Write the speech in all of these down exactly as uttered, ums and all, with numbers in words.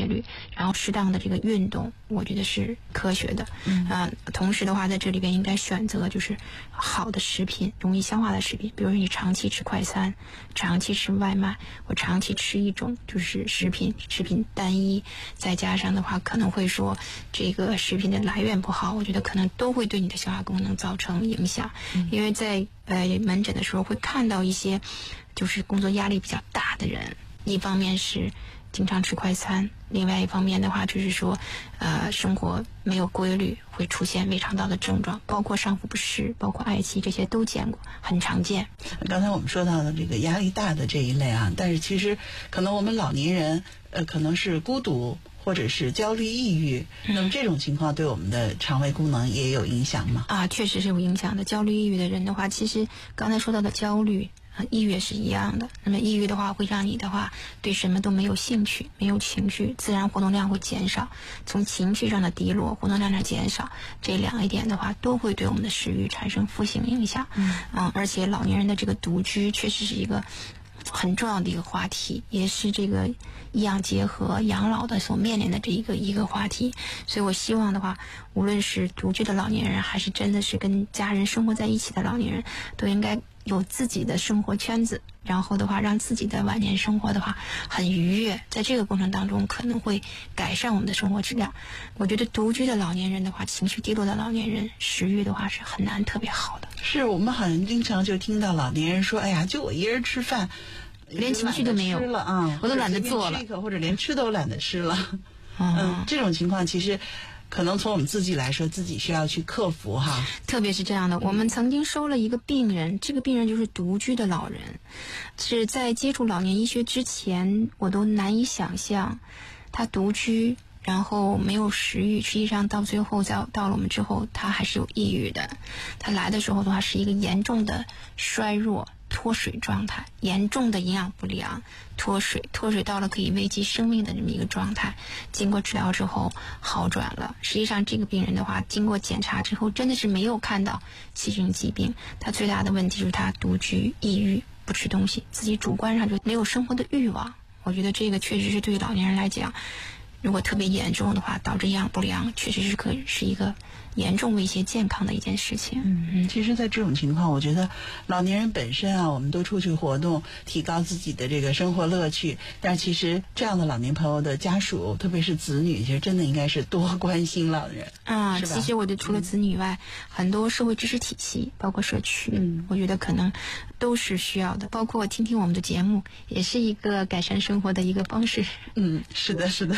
节律，然后适当的这个运动，我觉得是科学的。嗯啊，同时的话，在这里边应该选择就是好的食品，容易消化的食品，比如说你长期吃快餐，长期吃外卖，或长期吃一种就是食品，食品单一，再加上的话可能会说这个食品的来源不好，我觉得可能都会对你的消化功能造成影响。嗯、因为在呃门诊的时候会看到一些就是工作压力比较大的人，一方面是经常吃快餐，另外一方面的话就是说呃生活没有规律，会出现胃肠道的症状，包括上腹不适，包括嗳气，这些都见过，很常见。 刚才我们说到的这个压力大的这一类啊，但是其实可能我们老年人呃可能是孤独或者是焦虑抑郁，那么这种情况对我们的肠胃功能也有影响吗？ 啊，确实是有影响的。焦虑抑郁的人的话，其实刚才说到的焦虑啊，抑郁也是一样的。那么抑郁的话，会让你的话对什么都没有兴趣，没有情绪，自然活动量会减少，从情绪上的低落，活动量上减少，这两一点的话，都会对我们的食欲产生负性影响。嗯，嗯而且老年人的这个独居，确实是一个很重要的一个话题，也是这个医养结合养老的所面临的这一个一个话题。所以我希望的话，无论是独居的老年人，还是真的是跟家人生活在一起的老年人，都应该有自己的生活圈子，然后的话让自己的晚年生活的话很愉悦，在这个过程当中可能会改善我们的生活质量。我觉得独居的老年人的话，情绪低落的老年人，食欲的话是很难特别好的。 是我们好像经常就听到老年人说，哎呀，就我一人吃饭连情绪都没有了啊， 我都懒得做了， 或者连吃都懒得吃了。嗯, 嗯，这种情况其实可能从我们自己来说，自己需要去克服哈。 特别是这样的，我们曾经收了一个病人，这个病人就是独居的老人，是在接触老年医学之前，我都难以想象他独居，然后没有食欲，实际上到最后在到了我们之后，他还是有抑郁的。他来的时候的话是一个严重的衰弱脱水状态，严重的营养不良，脱水脱水到了可以危及生命的这么一个状态。经过治疗之后好转了。实际上这个病人的话，经过检查之后真的是没有看到器质疾病，他最大的问题就是他独居抑郁，不吃东西，自己主观上就没有生活的欲望。我觉得这个确实是对于老年人来讲，如果特别严重的话，导致营养不良，确实是可以是一个严重威胁健康的一件事情。 嗯，其实在这种情况，我觉得老年人本身啊，我们都出去活动，提高自己的这个生活乐趣，但其实这样的老年朋友的家属，特别是子女，其实真的应该是多关心老人啊。其实我觉得除了子女以外、嗯、很多社会支持体系，包括社区、嗯、我觉得可能都是需要的，包括听听我们的节目也是一个改善生活的一个方式。 嗯，是的是的。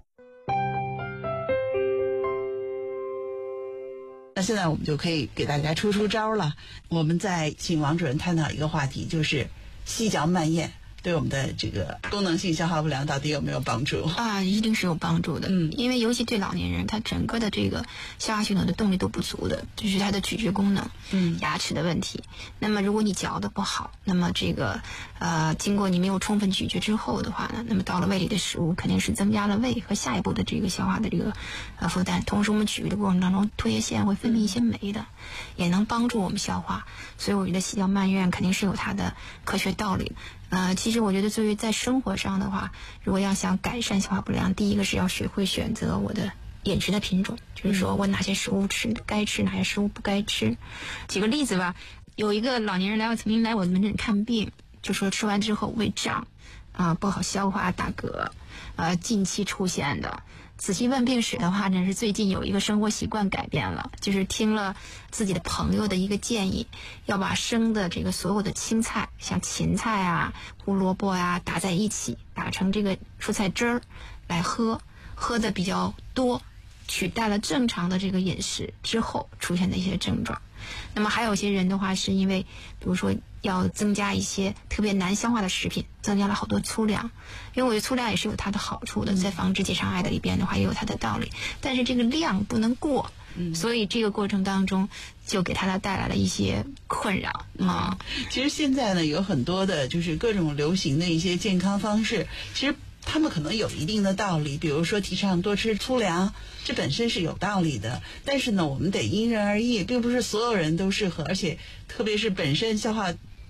那现在我们就可以给大家出出招了。我们再请王主任探讨一个话题，就是细嚼慢咽对我们的这个功能性消化不良到底有没有帮助啊？一定是有帮助的。嗯，因为尤其对老年人，他整个的这个消化系统的动力都不足的，就是他的咀嚼功能，嗯，牙齿的问题。那么如果你嚼得不好，那么这个呃，经过你没有充分咀嚼之后的话呢，那么到了胃里的食物肯定是增加了胃和下一步的这个消化的这个呃负担。同时我们咀嚼的过程当中，唾液腺会分泌一些酶的，也能帮助我们消化。所以我觉得细嚼慢咽肯定是有它的科学道理。呃，其实我觉得作为在生活上的话，如果要想改善消化不良，第一个是要学会选择我的饮食的品种，就是说我哪些食物吃该吃，哪些食物不该吃。举个例子吧，有一个老年人来，我曾经来我的门诊看病，就说吃完之后胃胀啊、呃，不好消化，打嗝，呃，近期出现的。仔细问病史的话呢，是最近有一个生活习惯改变了，就是听了自己的朋友的一个建议，要把生的这个所有的青菜，像芹菜啊、胡萝卜啊打在一起，打成这个蔬菜汁儿来喝，喝的比较多，取代了正常的这个饮食之后出现的一些症状。那么还有些人的话，是因为比如说要增加一些特别难消化的食品，增加了好多粗粮，因为我觉得粗粮也是有它的好处的，在防止结肠癌的里边的话也有它的道理，但是这个量不能过，所以这个过程当中就给他带来了一些困扰啊、 嗯。其实现在呢，有很多的就是各种流行的一些健康方式，其实他们可能有一定的道理，比如说提倡多吃粗粮，这本身是有道理的，但是呢，我们得因人而异，并不是所有人都适合，而且特别是本身消化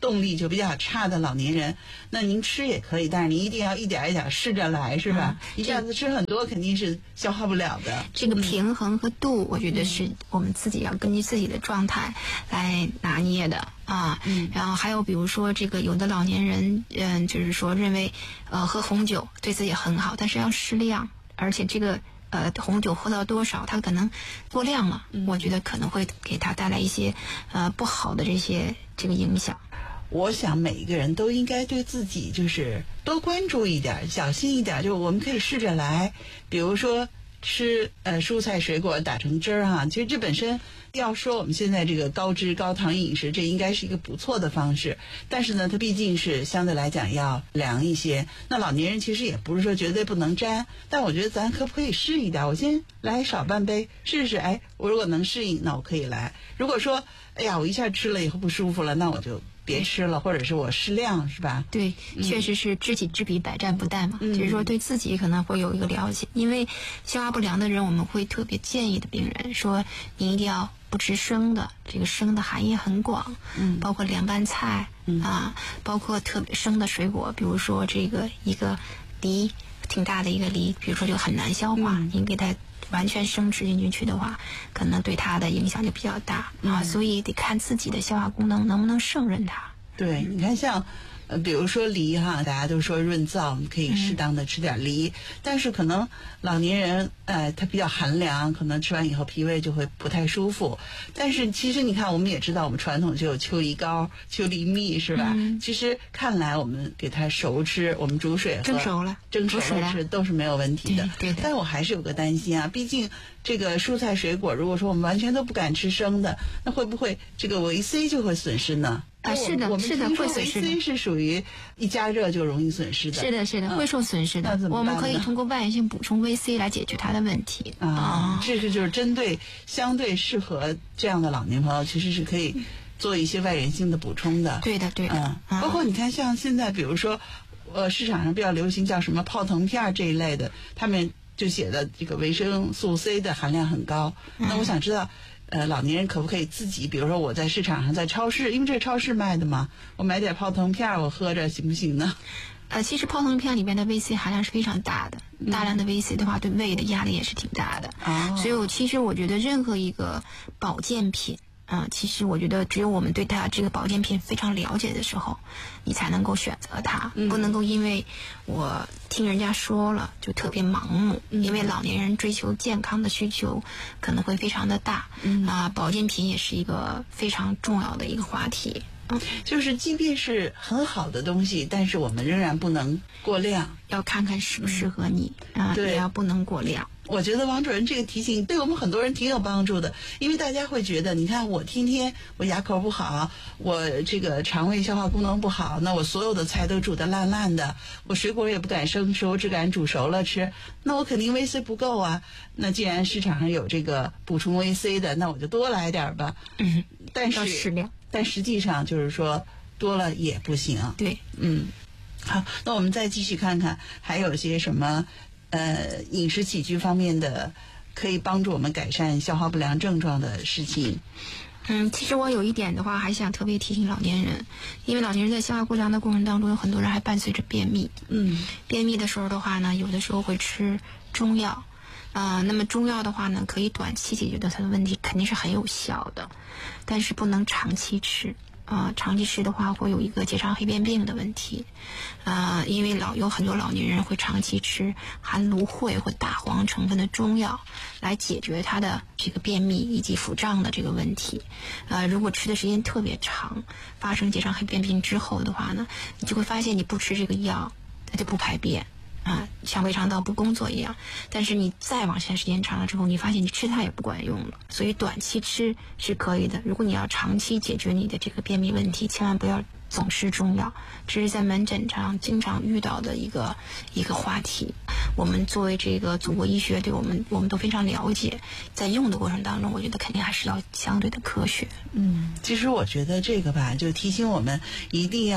动力就比较差的老年人，那您吃也可以，但是您一定要一点一点试着来，是吧？嗯、一下子吃很多肯定是消化不了的。 这个平衡和度，嗯、我觉得是我们自己要根据自己的状态来拿捏的啊。嗯、然后还有比如说这个有的老年人，嗯，就是说认为呃喝红酒对自己很好，但是要适量，而且这个。呃，红酒喝到多少，他可能过量了，嗯、我觉得可能会给他带来一些呃不好的这些这个影响。 我想每一个人都应该对自己就是多关注一点，小心一点，就我们可以试着来，比如说吃呃蔬菜水果打成汁儿啊，其实这本身要说我们现在这个高脂高糖饮食，这应该是一个不错的方式，但是呢它毕竟是相对来讲要凉一些。那老年人其实也不是说绝对不能沾，但我觉得咱可不可以试一点，我先来少半杯试试，哎，我如果能适应那我可以来，如果说哎呀我一下吃了以后不舒服了，那我就别吃了，或者是我适量，是吧？ 对，嗯、确实是知己知彼，百战不殆嘛。嗯、就是说对自己可能会有一个了解，因为消化不良的人，我们会特别建议的病人说，你一定要不吃生的，这个生的含义很广，嗯，包括凉拌菜、嗯、啊，包括特别生的水果，比如说这个一个梨，挺大的一个梨，比如说就很难消化，嗯、你给它完全生吃进去的话，可能对它的影响就比较大、嗯、啊，所以得看自己的消化功能能不能胜任它。 对，你看像呃，比如说梨哈，大家都说润燥，我们可以适当的吃点梨，嗯、但是可能老年人呃他比较寒凉，可能吃完以后脾胃就会不太舒服。但是其实你看，我们也知道我们传统就有秋梨膏、秋梨蜜，是吧？嗯、其实看来我们给它熟吃，我们煮水喝蒸熟了， 蒸熟了吃都是没有问题的。 对对对。 但是我还是有个担心啊，毕竟这个蔬菜水果，如果说我们完全都不敢吃生的，那会不会这个维 C 就会损失呢？ 啊，是的，是的，会损失的。 维 C 是属于一加热就容易损失的。 是的，是的， 嗯、 会受损失的。 那怎么办呢？ 我们可以通过外源性补充维 C 来解决它的问题。 啊，啊这是就是针对相对适合这样的老年朋友，其实是可以做一些外源性的补充的。 对的，对的。 嗯，啊、包括你看，像现在比如说，呃，市场上比较流行叫什么泡腾片这一类的，他们就写的这个维生素 C 的含量很高。嗯、那我想知道。呃，老年人可不可以自己，比如说我在市场上，在超市，因为这是超市卖的嘛，我买点泡腾片我喝着行不行呢？ 呃，其实泡腾片里面的 维 C 含量是非常大的，嗯、大量的 维 C 的话，对胃的压力也是挺大的。哦，所以我其实我觉得任何一个保健品。嗯、呃，其实我觉得只有我们对它这个保健品非常了解的时候，你才能够选择它，嗯、不能够因为我听人家说了就特别盲目。嗯、因为老年人追求健康的需求可能会非常的大，嗯、啊，保健品也是一个非常重要的一个话题。 嗯，就是即便是很好的东西，但是我们仍然不能过量， 要看看适不适合你、嗯、啊， 对， 也要不能过量。 我觉得王主任这个提醒对我们很多人挺有帮助的，因为大家会觉得，你看我天天我牙口不好，我这个肠胃消化功能不好，那我所有的菜都煮得烂烂的，我水果也不敢生吃，我只敢煮熟了吃，那我肯定维 C 不够啊。那既然市场上有这个补充维 C 的，那我就多来点吧。嗯，但是适量， 但实际上就是说多了也不行。 对， 嗯，好，那我们再继续看看还有些什么。呃，饮食起居方面的可以帮助我们改善消化不良症状的事情。 嗯，其实我有一点的话，还想特别提醒老年人，因为老年人在消化不良的过程当中，有很多人还伴随着便秘。嗯，便秘的时候的话呢，有的时候会吃中药，啊、呃，那么中药的话呢，可以短期解决的它的问题，肯定是很有效的，但是不能长期吃。啊、呃，长期吃的话会有一个结肠黑变病的问题，啊、呃，因为老有很多老年人会长期吃含芦荟或大黄成分的中药来解决他的这个便秘以及腹胀的这个问题，呃，如果吃的时间特别长，发生结肠黑变病之后的话呢，你就会发现你不吃这个药，它就不排便。啊，像胃肠道不工作一样，但是你再往下时间长了之后，你发现你吃它也不管用了，所以短期吃是可以的。如果你要长期解决你的这个便秘问题，千万不要总吃中药，这是在门诊上经常遇到的一个一个话题。我们作为这个祖国医学，对我们我们都非常了解，在用的过程当中，我觉得肯定还是要相对的科学。 嗯，其实我觉得这个吧，就提醒我们一定要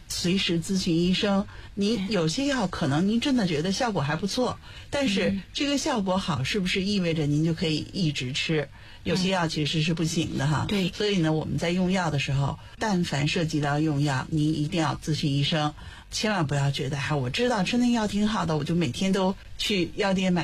随时咨询医生。您有些药可能您真的觉得效果还不错，但是这个效果好是不是意味着您就可以一直吃？有些药其实是不行的哈。 对， 所以呢，我们在用药的时候，但凡涉及到用药，您一定要咨询医生，千万不要觉得哈，我知道吃那药挺好的，我就每天都去药店买